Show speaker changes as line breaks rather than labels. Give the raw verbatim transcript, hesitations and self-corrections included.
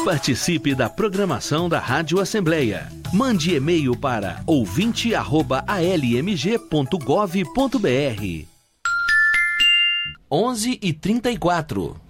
Participe da programação da Rádio Assembleia. Mande e-mail para ouvinte arroba a l m g ponto gov ponto b r. onze e trinta e quatro.